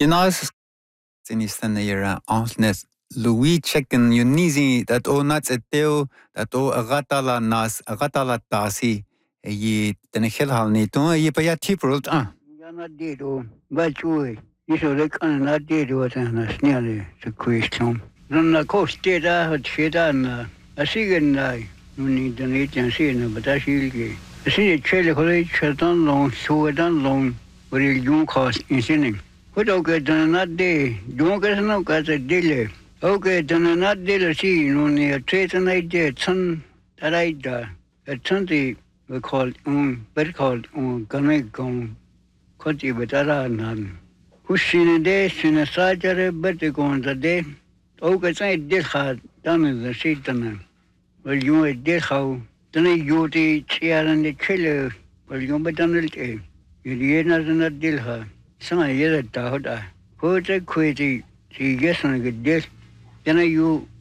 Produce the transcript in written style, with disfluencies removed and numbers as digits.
Jenas sinistan ira ansnes Louis checken Yunizi that o nats eteo that o agatala nas agatala tasi ye tenechel halni to ye pa ya tiprolt Yana dedo bachui. Iso le kan na dedo na sniale se question. Non la costera hat fedana. Asigen nai. Nuni dani tiansi na batashilge. Asi chele kole chetan long suedan long. Ori yung khas insining. Hodoke dana de. Donke no ka te dile. Okay, dana dile si nuni tretana de tsan taraida. Tsanti we called better called ganai gong. Koti betara nan. Hushine de sine sajare bete gonda de. Ook sai de kha dan de sitana. Wel jong de khau. Dan yoti chiaran de chele. Wel jong betanel te. Yedi na na de kha. Sang ye da hoda. Ho te kweti si yesan ge de. Dan you